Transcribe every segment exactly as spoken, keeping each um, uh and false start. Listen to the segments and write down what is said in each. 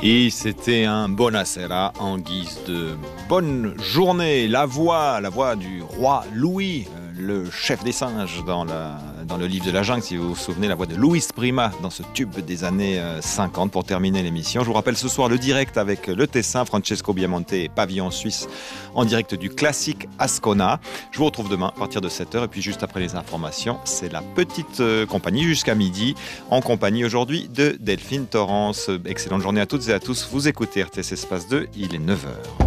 Et c'était un buonasera en guise de bonne journée. La voix, la voix du roi Louis, le chef des singes dans, la, dans le livre de la jungle, si vous vous souvenez, la voix de Luis Prima dans ce tube des années cinquante pour terminer l'émission. Je vous rappelle ce soir le direct avec le Tessin, Francesco Biamonte et Pavillon Suisse en direct du classique Ascona. Je vous retrouve demain à partir de sept heures et puis juste après les informations, c'est la petite euh, compagnie jusqu'à midi en compagnie aujourd'hui de Delphine Torrance. Excellente journée à toutes et à tous. Vous écoutez R T S Espace deux, il est neuf heures.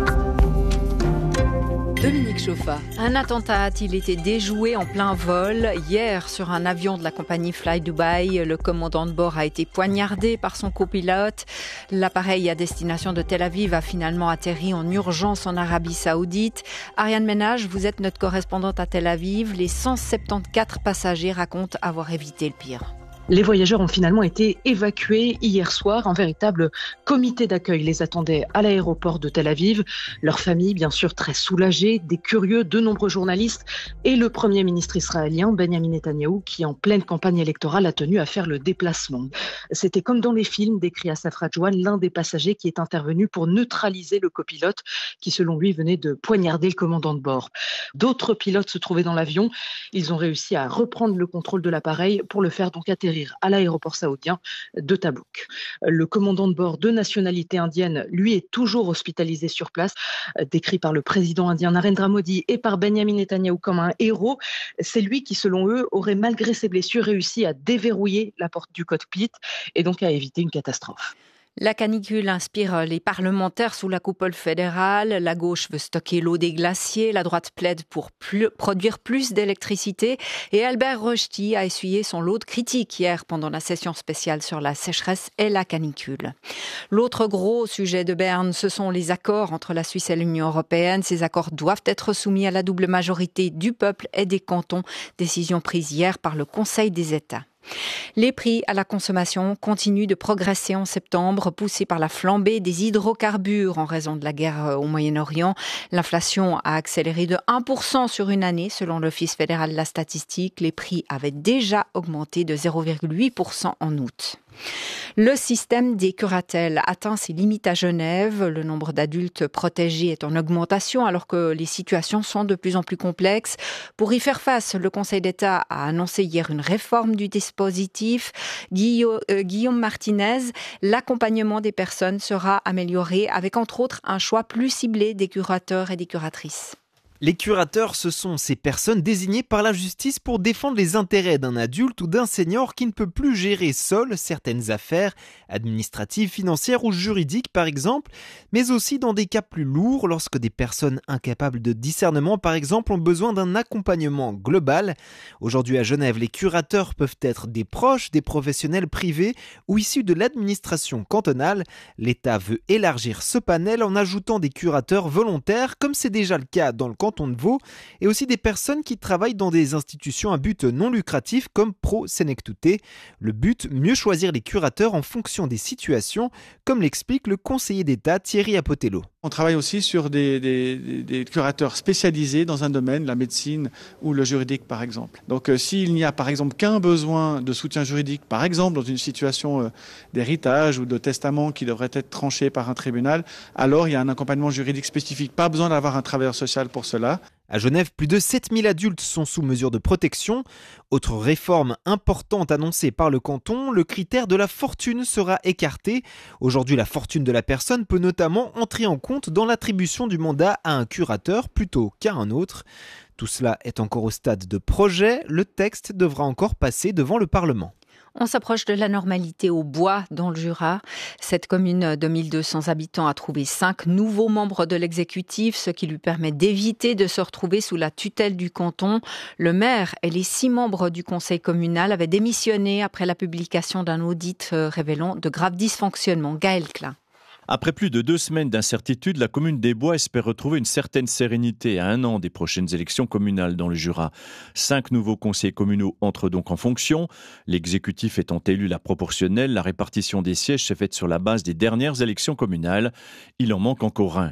Dominique Chauffa. Un attentat a-t-il été déjoué en plein vol? Hier, sur un avion de la compagnie Fly Dubai, le commandant de bord a été poignardé par son copilote. L'appareil à destination de Tel Aviv a finalement atterri en urgence en Arabie Saoudite. Ariane Ménage, vous êtes notre correspondante à Tel Aviv. Les cent soixante-quatorze passagers racontent avoir évité le pire. Les voyageurs ont finalement été évacués hier soir. Un véritable comité d'accueil les attendait à l'aéroport de Tel Aviv. Leur famille, bien sûr, très soulagée, des curieux, de nombreux journalistes et le Premier ministre israélien, Benjamin Netanyahou, qui, en pleine campagne électorale, a tenu à faire le déplacement. C'était comme dans les films, décrit Assaf Radjouan, l'un des passagers qui est intervenu pour neutraliser le copilote qui, selon lui, venait de poignarder le commandant de bord. D'autres pilotes se trouvaient dans l'avion. Ils ont réussi à reprendre le contrôle de l'appareil pour le faire donc atterrir à l'aéroport saoudien de Tabouk. Le commandant de bord de nationalité indienne, lui, est toujours hospitalisé sur place, décrit par le président indien Narendra Modi et par Benjamin Netanyahou comme un héros. C'est lui qui, selon eux, aurait malgré ses blessures réussi à déverrouiller la porte du cockpit et donc à éviter une catastrophe. La canicule inspire les parlementaires sous la coupole fédérale. La gauche veut stocker l'eau des glaciers. La droite plaide pour plus, produire plus d'électricité. Et Albert Rochety a essuyé son lot de critiques hier pendant la session spéciale sur la sécheresse et la canicule. L'autre gros sujet de Berne, ce sont les accords entre la Suisse et l'Union européenne. Ces accords doivent être soumis à la double majorité du peuple et des cantons. Décision prise hier par le Conseil des États. Les prix à la consommation continuent de progresser en septembre, poussés par la flambée des hydrocarbures en raison de la guerre au Moyen-Orient. L'inflation a accéléré de un pour cent sur une année, selon l'Office fédéral de la statistique. Les prix avaient déjà augmenté de zéro virgule huit pour cent en août. Le système des curatelles atteint ses limites à Genève. Le nombre d'adultes protégés est en augmentation alors que les situations sont de plus en plus complexes. Pour y faire face, le Conseil d'État a annoncé hier une réforme du dispositif. Guillaume, euh, Guillaume Martinez, l'accompagnement des personnes sera amélioré avec entre autres un choix plus ciblé des curateurs et des curatrices. Les curateurs, ce sont ces personnes désignées par la justice pour défendre les intérêts d'un adulte ou d'un senior qui ne peut plus gérer seul certaines affaires administratives, financières ou juridiques par exemple, mais aussi dans des cas plus lourds lorsque des personnes incapables de discernement par exemple ont besoin d'un accompagnement global. Aujourd'hui à Genève, les curateurs peuvent être des proches, des professionnels privés ou issus de l'administration cantonale. L'État veut élargir ce panel en ajoutant des curateurs volontaires comme c'est déjà le cas dans le canton de Vaud, et aussi des personnes qui travaillent dans des institutions à but non lucratif comme Pro Senectute. Le but, mieux choisir les curateurs en fonction des situations, comme l'explique le conseiller d'État Thierry Apotello. On travaille aussi sur des, des, des curateurs spécialisés dans un domaine, la médecine ou le juridique par exemple. Donc euh, s'il n'y a par exemple qu'un besoin de soutien juridique, par exemple dans une situation euh, d'héritage ou de testament qui devrait être tranché par un tribunal, alors il y a un accompagnement juridique spécifique. Pas besoin d'avoir un travailleur social pour cela. À Genève, plus de sept mille adultes sont sous mesure de protection. Autre réforme importante annoncée par le canton, le critère de la fortune sera écarté. Aujourd'hui, la fortune de la personne peut notamment entrer en compte dans l'attribution du mandat à un curateur plutôt qu'à un autre. Tout cela est encore au stade de projet. Le texte devra encore passer devant le Parlement. On s'approche de la normalité au Bois, dans le Jura. Cette commune de mille deux cents habitants a trouvé cinq nouveaux membres de l'exécutif, ce qui lui permet d'éviter de se retrouver sous la tutelle du canton. Le maire et les six membres du conseil communal avaient démissionné après la publication d'un audit révélant de graves dysfonctionnements. Gaël Klein. Après plus de deux semaines d'incertitude, la commune des Bois espère retrouver une certaine sérénité à un an des prochaines élections communales dans le Jura. Cinq nouveaux conseillers communaux entrent donc en fonction. L'exécutif étant élu la proportionnelle, la répartition des sièges s'est faite sur la base des dernières élections communales. Il en manque encore un.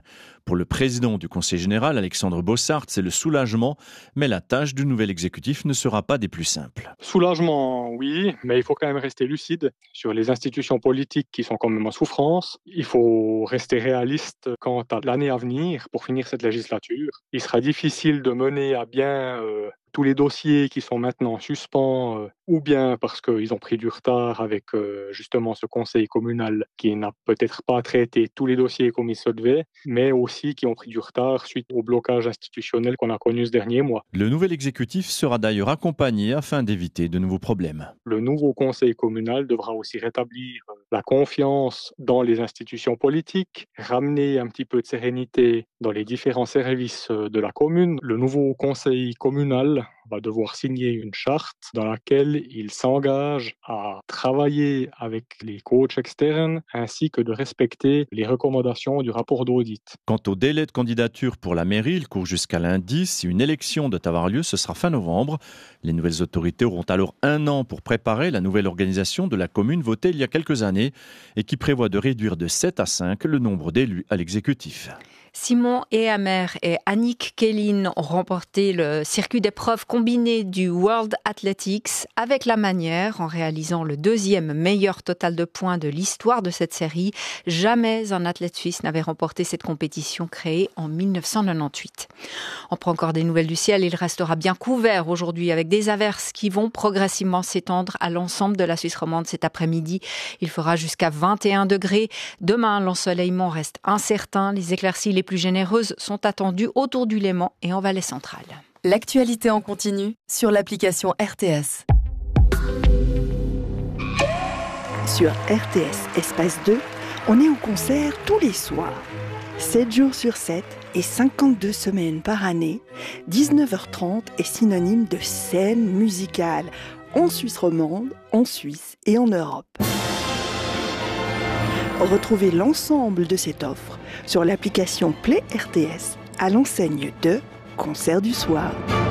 Pour le président du Conseil général, Alexandre Bossart, c'est le soulagement, mais la tâche du nouvel exécutif ne sera pas des plus simples. Soulagement, oui, mais il faut quand même rester lucide sur les institutions politiques qui sont quand même en souffrance. Il faut rester réaliste quant à l'année à venir pour finir cette législature. Il sera difficile de mener à bien euh, tous les dossiers qui sont maintenant en suspens, euh, ou bien parce qu'ils ont pris du retard avec euh, justement ce conseil communal qui n'a peut-être pas traité tous les dossiers comme il se devait, mais aussi qui ont pris du retard suite au blocage institutionnel qu'on a connu ce dernier mois. Le nouvel exécutif sera d'ailleurs accompagné afin d'éviter de nouveaux problèmes. Le nouveau conseil communal devra aussi rétablir la confiance dans les institutions politiques, ramener un petit peu de sérénité dans les différents services de la commune. Le nouveau conseil communal va devoir signer une charte dans laquelle il s'engage à travailler avec les coachs externes ainsi que de respecter les recommandations du rapport d'audit. Quant au délai de candidature pour la mairie, il court jusqu'à lundi. Si une élection doit avoir lieu, ce sera fin novembre. Les nouvelles autorités auront alors un an pour préparer la nouvelle organisation de la commune votée il y a quelques années et qui prévoit de réduire de sept à cinq le nombre d'élus à l'exécutif. Simon Ehammer et Annick Kellin ont remporté le circuit d'épreuves combiné du World Athletics avec la manière en réalisant le deuxième meilleur total de points de l'histoire de cette série. Jamais un athlète suisse n'avait remporté cette compétition créée en dix-neuf cent quatre-vingt-dix-huit. On prend encore des nouvelles du ciel. Il restera bien couvert aujourd'hui avec des averses qui vont progressivement s'étendre à l'ensemble de la Suisse romande cet après-midi. Il fera jusqu'à vingt et un degrés. Demain, l'ensoleillement reste incertain. Les éclaircies les plus généreuses sont attendues autour du Léman et en Valais centrale. L'actualité en continu sur l'application R T S. Sur R T S Espace deux, on est en concert tous les soirs. sept jours sur sept et cinquante-deux semaines par année, dix-neuf heures trente est synonyme de scène musicale en Suisse romande, en Suisse et en Europe. Retrouvez l'ensemble de cette offre sur l'application Play R T S à l'enseigne de Concert du soir.